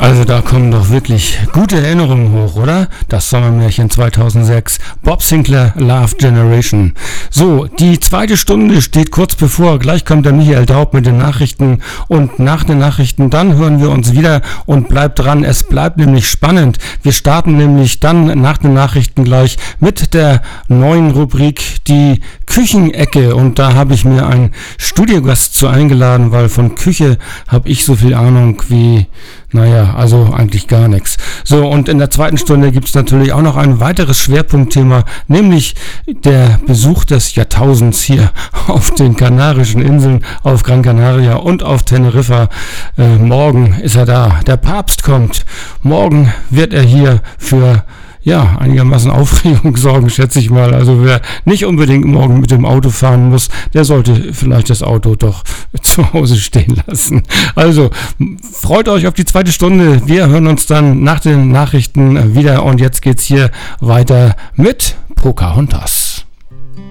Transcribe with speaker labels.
Speaker 1: Also da kommen doch wirklich gute Erinnerungen hoch, oder? Das Sommermärchen 2006, Bob Sinclair, Love Generation. So, die zweite Stunde steht kurz bevor. Gleich kommt der Michael Daub mit den Nachrichten und nach den Nachrichten dann hören wir uns wieder und bleibt dran. Es bleibt nämlich spannend. Wir starten nämlich dann nach den Nachrichten gleich mit der neuen Rubrik, die Küchenecke. Und da habe ich mir einen Studiogast zu eingeladen, weil von Küche habe ich so viel Ahnung wie... Naja, also eigentlich gar nichts. So, und in der zweiten Stunde gibt es natürlich auch noch ein weiteres Schwerpunktthema, nämlich der Besuch des Jahrtausends hier auf den Kanarischen Inseln, auf Gran Canaria und auf Teneriffa. Morgen ist er da. Der Papst kommt. Morgen wird er hier für... ja, einigermaßen Aufregung sorgen, schätze ich mal. Also wer nicht unbedingt morgen mit dem Auto fahren muss, der sollte vielleicht das Auto doch zu Hause stehen lassen. Also freut euch auf die zweite Stunde. Wir hören uns dann nach den Nachrichten wieder und jetzt geht's hier weiter mit Pocahontas.